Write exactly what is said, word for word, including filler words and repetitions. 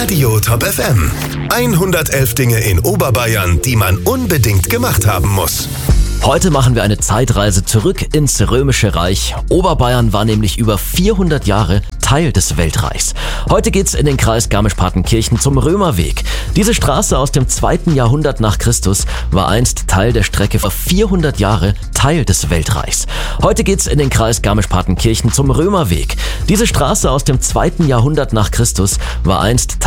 Radio Top F M. hundertelf Dinge in Oberbayern, die man unbedingt gemacht haben muss. Heute machen wir eine Zeitreise zurück ins Römische Reich. Oberbayern war nämlich über vierhundert Jahre Teil des Weltreichs. Heute geht's in den Kreis Garmisch-Partenkirchen zum Römerweg. Diese Straße aus dem zweiten Jahrhundert nach Christus war einst Teil der Strecke vor vierhundert Jahre Teil des Weltreichs. Heute geht's in den Kreis Garmisch-Partenkirchen zum Römerweg. Diese Straße aus dem zweiten Jahrhundert nach Christus war einst